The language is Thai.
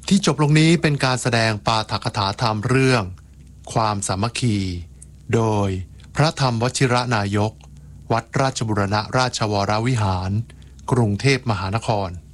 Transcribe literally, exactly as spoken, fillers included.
ที่จบลงนี้เป็นการแสดงปาฐกถาธรรมเรื่องความสามัคคีโดยพระธรรมวชิรนายกวัดราชบุรณราชวรวิหารกรุงเทพมหานคร